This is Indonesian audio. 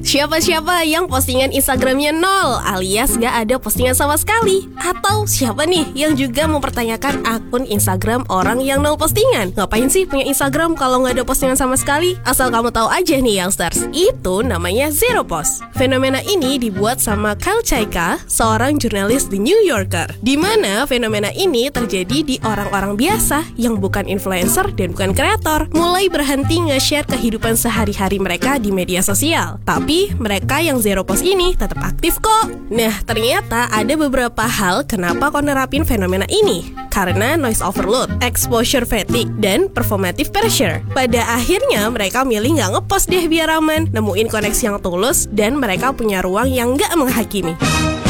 Siapa-siapa yang postingan Instagramnya nol alias gak ada postingan sama sekali? Atau siapa nih yang juga mempertanyakan akun Instagram orang yang nol postingan? Ngapain sih punya Instagram kalau gak ada postingan sama sekali? Asal kamu tahu aja nih youngsters, itu namanya zero post. Fenomena ini dibuat sama Kyle Chayka, seorang jurnalis The New Yorker, di mana fenomena ini terjadi di orang-orang biasa yang bukan influencer dan bukan kreator, mulai berhenti nge-share kehidupan sehari-hari mereka di media sosial. Tapi mereka yang zero post ini tetap aktif kok. Nah, ternyata ada beberapa hal kenapa kok nerapin fenomena ini. Karena noise overload, exposure fatigue, dan performative pressure. Pada akhirnya mereka milih nggak ngepost deh biar aman, nemuin koneksi yang tulus, dan mereka punya ruang yang nggak menghakimi.